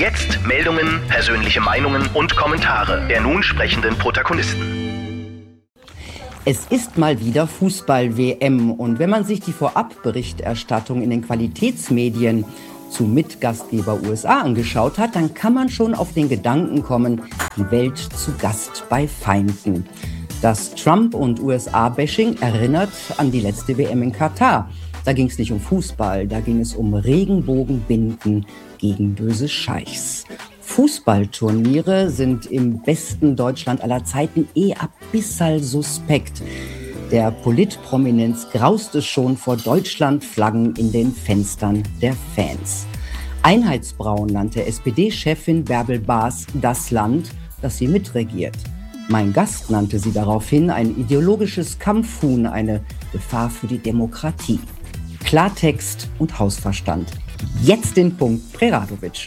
Jetzt Meldungen, persönliche Meinungen und Kommentare der nun sprechenden Protagonisten. Es ist mal wieder Fußball-WM und wenn man sich die Vorabberichterstattung in den Qualitätsmedien zu Mitgastgeber USA angeschaut hat, dann kann man schon auf den Gedanken kommen, die Welt zu Gast bei Feinden. Das Trump- und USA-Bashing erinnert an die letzte WM in Katar. Da ging es nicht um Fußball, da ging es um Regenbogenbinden gegen böse Scheichs. Fußballturniere sind im besten Deutschland aller Zeiten abyssal suspekt. Der Politprominenz graust es schon vor Deutschlandflaggen in den Fenstern der Fans. Einheitsbraun nannte SPD-Chefin Bärbel Baas das Land, das sie mitregiert. Mein Gast nannte sie daraufhin ein ideologisches Kampfhuhn, eine Gefahr für die Demokratie. Klartext und Hausverstand. Jetzt den Punkt, Preradovic.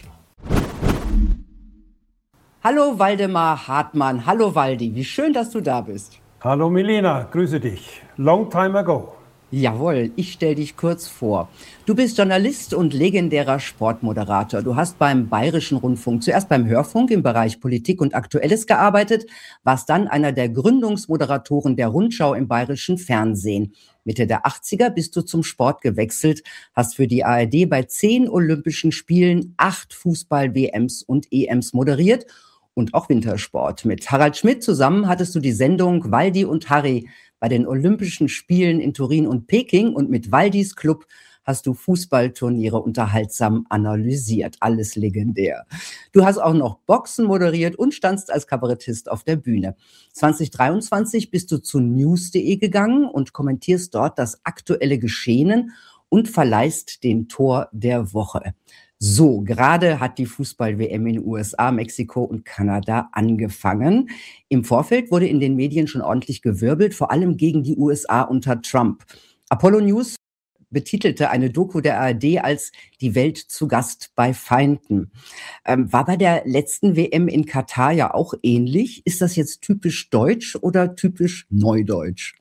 Hallo Waldemar Hartmann, hallo Waldi, wie schön, dass du da bist. Hallo Milena, grüße dich. Long time ago. Jawohl, ich stelle dich kurz vor. Du bist Journalist und legendärer Sportmoderator. Du hast beim Bayerischen Rundfunk zuerst beim Hörfunk im Bereich Politik und Aktuelles gearbeitet, warst dann einer der Gründungsmoderatoren der Rundschau im Bayerischen Fernsehen. Mitte der 80er bist du zum Sport gewechselt, hast für die ARD bei 10 Olympischen Spielen 8 Fußball-WMs und EMs moderiert und auch Wintersport. Mit Harald Schmidt zusammen hattest du die Sendung Waldi und Harry bei den Olympischen Spielen in Turin und Peking und mit Waldis Club hast du Fußballturniere unterhaltsam analysiert. Alles legendär. Du hast auch noch Boxen moderiert und standst als Kabarettist auf der Bühne. 2023 bist du zu news.de gegangen und kommentierst dort das aktuelle Geschehen und verleihst den Tor der Woche. So, gerade hat die Fußball-WM in USA, Mexiko und Kanada angefangen. Im Vorfeld wurde in den Medien schon ordentlich gewirbelt, vor allem gegen die USA unter Trump. Apollo News betitelte eine Doku der ARD als die Welt zu Gast bei Feinden. War bei der letzten WM in Katar ja auch ähnlich. Ist das jetzt typisch deutsch oder typisch neudeutsch?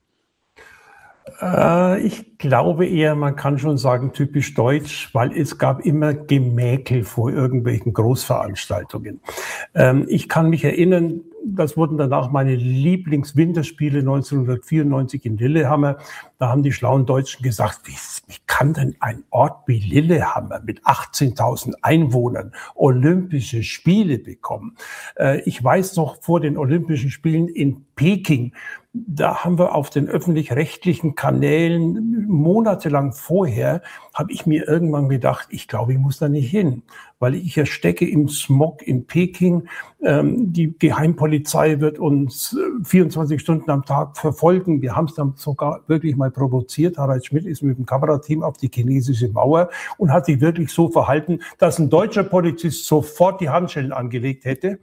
Ich glaube eher, man kann schon sagen typisch deutsch, weil es gab immer Gemäkel vor irgendwelchen Großveranstaltungen. Ich kann mich erinnern, das wurden danach meine Lieblingswinterspiele 1994 in Lillehammer. Da haben die schlauen Deutschen gesagt, wie kann denn ein Ort wie Lillehammer mit 18.000 Einwohnern Olympische Spiele bekommen? Ich weiß noch, vor den Olympischen Spielen in Peking, da haben wir auf den öffentlich-rechtlichen Kanälen monatelang vorher, habe ich mir irgendwann gedacht, ich glaube, ich muss da nicht hin, weil ich ja stecke im Smog in Peking. Die Geheimpolizei wird uns 24 Stunden am Tag verfolgen. Wir haben es dann sogar wirklich mal provoziert. Harald Schmidt ist mit dem Kamerateam auf die chinesische Mauer und hat sich wirklich so verhalten, dass ein deutscher Polizist sofort die Handschellen angelegt hätte.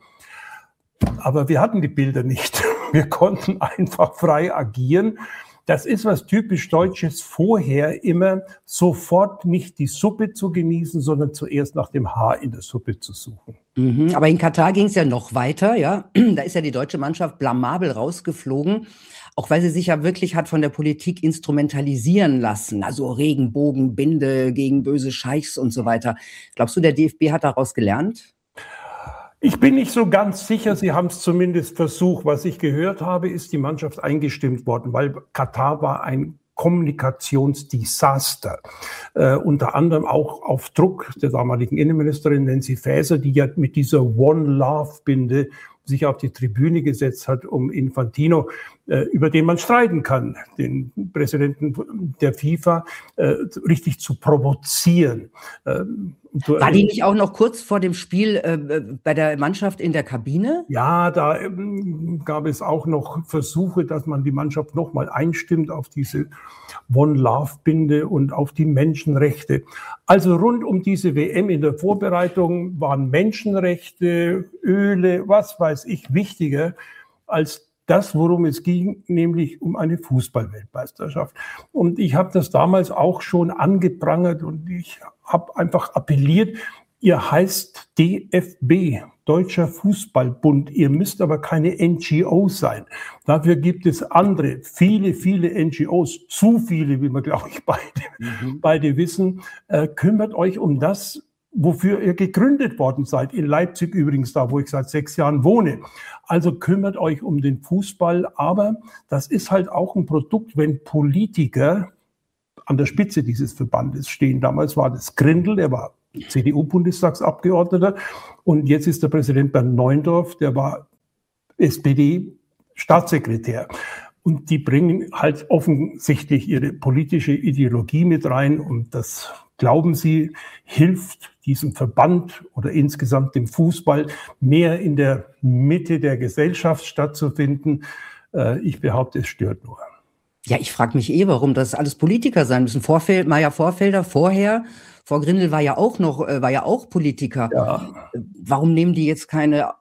Aber wir hatten die Bilder nicht. Wir konnten einfach frei agieren. Das ist was typisch Deutsches, vorher immer sofort nicht die Suppe zu genießen, sondern zuerst nach dem Haar in der Suppe zu suchen. Aber in Katar ging es ja noch weiter, ja. Da ist ja die deutsche Mannschaft blamabel rausgeflogen, auch weil sie sich ja wirklich hat von der Politik instrumentalisieren lassen. Also Regenbogenbinde gegen böse Scheichs und so weiter. Glaubst du, der DFB hat daraus gelernt? Ich bin nicht so ganz sicher, sie haben es zumindest versucht. Was ich gehört habe, ist die Mannschaft eingestimmt worden, weil Katar war ein Kommunikationsdesaster. Unter anderem auch auf Druck der damaligen Innenministerin Nancy Faeser, die ja mit dieser One-Love-Binde sich auf die Tribüne gesetzt hat, um Infantino, über den man streiten kann, den Präsidenten der FIFA, richtig zu provozieren. War die nicht auch noch kurz vor dem Spiel bei der Mannschaft in der Kabine? Ja, da gab es auch noch Versuche, dass man die Mannschaft nochmal einstimmt auf diese One-Love-Binde und auf die Menschenrechte. Also rund um diese WM in der Vorbereitung waren Menschenrechte, Öle, was weiß ich, wichtiger als das, worum es ging, nämlich um eine Fußball-Weltmeisterschaft. Und ich habe das damals auch schon angeprangert und ich habe einfach appelliert, ihr heißt DFB, Deutscher Fußballbund. Ihr müsst aber keine NGO sein. Dafür gibt es andere, viele NGOs, zu viele, wie wir, glaube ich, beide wissen. Kümmert euch um das, wofür ihr gegründet worden seid. In Leipzig übrigens, da wo ich seit 6 Jahren wohne. Also kümmert euch um den Fußball. Aber das ist halt auch ein Produkt, wenn Politiker an der Spitze dieses Verbandes stehen. Damals war das Grindel, der war CDU-Bundestagsabgeordneter. Und jetzt ist der Präsident Bernd Neuendorf, der war SPD-Staatssekretär. Und die bringen halt offensichtlich ihre politische Ideologie mit rein. Und das, glauben Sie, hilft diesem Verband oder insgesamt dem Fußball mehr in der Mitte der Gesellschaft stattzufinden. Ich behaupte, es stört nur. Ja, ich frage mich warum das alles Politiker sein müssen. Meier Vorfelder vorher, vor Grindel war ja auch Politiker. Ja. Warum nehmen die jetzt keine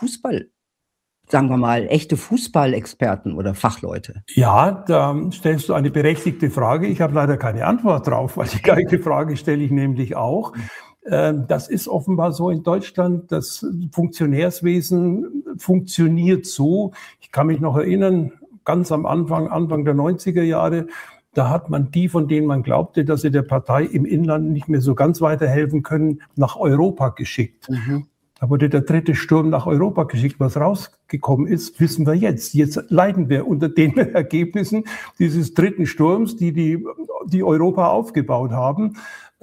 sagen wir mal, echte Fußballexperten oder Fachleute? Ja, da stellst du eine berechtigte Frage. Ich habe leider keine Antwort drauf, weil die gleiche Frage stelle ich nämlich auch. Das ist offenbar so in Deutschland. Das Funktionärswesen funktioniert so. Ich kann mich noch erinnern, ganz am Anfang der 90er Jahre, da hat man die, von denen man glaubte, dass sie der Partei im Inland nicht mehr so ganz weiterhelfen können, nach Europa geschickt. Mhm. Da wurde der 3. Sturm nach Europa geschickt. Was rausgekommen ist, wissen wir jetzt. Jetzt leiden wir unter den Ergebnissen dieses 3. Sturms, die Europa aufgebaut haben.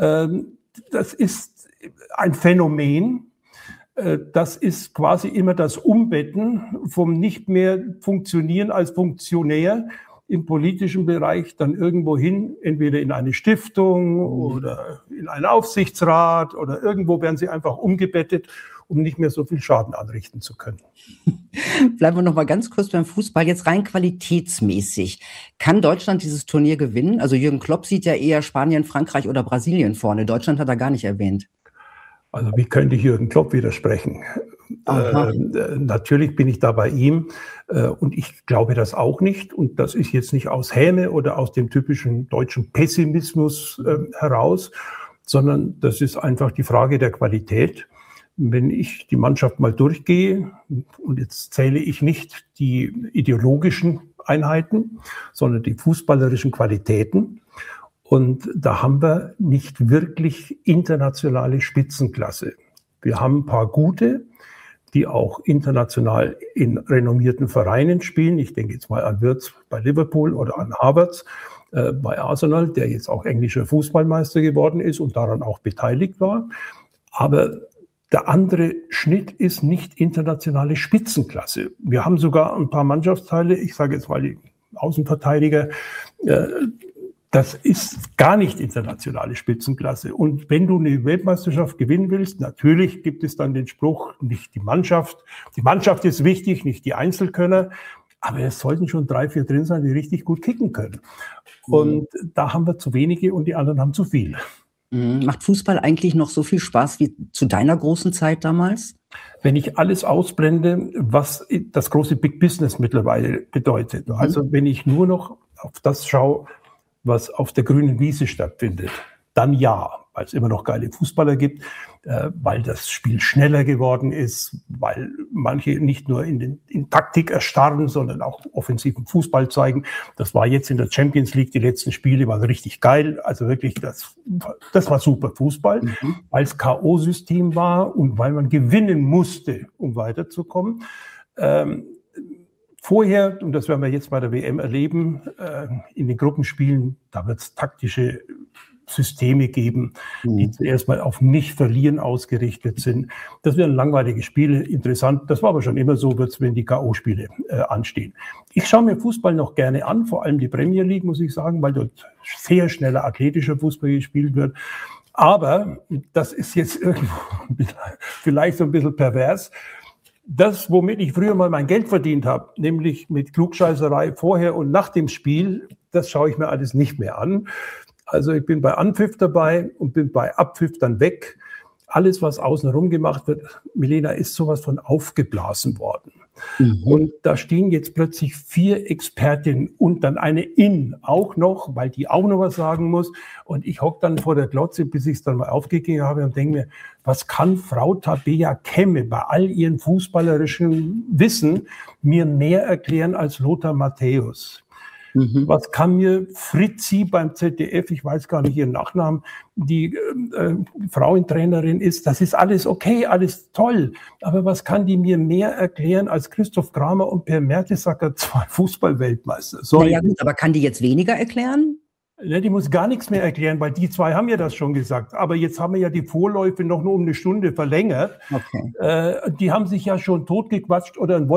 Das ist ein Phänomen. Das ist quasi immer das Umbetten vom nicht mehr funktionieren als Funktionär im politischen Bereich dann irgendwo hin, entweder in eine Stiftung oder in einen Aufsichtsrat oder irgendwo werden sie einfach umgebettet, um nicht mehr so viel Schaden anrichten zu können. Bleiben wir noch mal ganz kurz beim Fußball. Jetzt rein qualitätsmäßig. Kann Deutschland dieses Turnier gewinnen? Also Jürgen Klopp sieht ja eher Spanien, Frankreich oder Brasilien vorne. Deutschland hat er gar nicht erwähnt. Also wie könnte ich Jürgen Klopp widersprechen? Natürlich bin ich da bei ihm und ich glaube das auch nicht. Und das ist jetzt nicht aus Häme oder aus dem typischen deutschen Pessimismus heraus, sondern das ist einfach die Frage der Qualität. Wenn ich die Mannschaft mal durchgehe, und jetzt zähle ich nicht die ideologischen Einheiten, sondern die fußballerischen Qualitäten. Und da haben wir nicht wirklich internationale Spitzenklasse. Wir haben ein paar gute, die auch international in renommierten Vereinen spielen. Ich denke jetzt mal an Wirtz bei Liverpool oder an Havertz bei Arsenal, der jetzt auch englischer Fußballmeister geworden ist und daran auch beteiligt war. Aber der andere Schnitt ist nicht internationale Spitzenklasse. Wir haben sogar ein paar Mannschaftsteile, ich sage jetzt mal die Außenverteidiger, das ist gar nicht internationale Spitzenklasse. Und wenn du eine Weltmeisterschaft gewinnen willst, natürlich gibt es dann den Spruch, nicht die Mannschaft. Die Mannschaft ist wichtig, nicht die Einzelkönner. Aber es sollten schon 3, 4 drin sein, die richtig gut kicken können. Und da haben wir zu wenige und die anderen haben zu viel. Macht Fußball eigentlich noch so viel Spaß wie zu deiner großen Zeit damals? Wenn ich alles ausblende, was das große Big Business mittlerweile bedeutet. Also wenn ich nur noch auf das schaue, was auf der grünen Wiese stattfindet, dann ja, weil es immer noch geile Fußballer gibt, weil das Spiel schneller geworden ist, weil manche nicht nur in Taktik erstarren, sondern auch offensiven Fußball zeigen. Das war jetzt in der Champions League, die letzten Spiele waren richtig geil. Also wirklich, das war super Fußball, weil es K.O.-System war und weil man gewinnen musste, um weiterzukommen. Vorher, und das werden wir jetzt bei der WM erleben, in den Gruppenspielen, da wird es taktische Systeme geben, die zuerst mal auf Nicht-Verlieren ausgerichtet sind. Das werden langweilige Spiele, interessant. Das war aber schon immer so, wird's, wenn die K.O.-Spiele anstehen. Ich schaue mir Fußball noch gerne an, vor allem die Premier League, muss ich sagen, weil dort sehr schneller athletischer Fußball gespielt wird. Aber, das ist jetzt irgendwo vielleicht so ein bisschen pervers, das, womit ich früher mal mein Geld verdient habe, nämlich mit Klugscheißerei vorher und nach dem Spiel, das schaue ich mir alles nicht mehr an. Also ich bin bei Anpfiff dabei und bin bei Abpfiff dann weg. Alles, was außenrum gemacht wird, Milena, ist sowas von aufgeblasen worden. Und da stehen jetzt plötzlich 4 Expertinnen und dann eine auch noch, weil die auch noch was sagen muss. Und ich hocke dann vor der Glotze, bis ich es dann mal aufgegeben habe und denke mir, was kann Frau Tabea Kemme bei all ihrem fußballerischen Wissen mir mehr erklären als Lothar Matthäus? Was kann mir Fritzi beim ZDF, ich weiß gar nicht ihren Nachnamen, die Frauentrainerin ist, das ist alles okay, alles toll. Aber was kann die mir mehr erklären als Christoph Kramer und Per Mertesacker, 2 Fußball-Weltmeister? Naja, gut, aber kann die jetzt weniger erklären? Ja, die muss gar nichts mehr erklären, weil die 2 haben ja das schon gesagt. Aber jetzt haben wir ja die Vorläufe noch nur um 1 Stunde verlängert. Okay. Die haben sich ja schon totgequatscht oder ein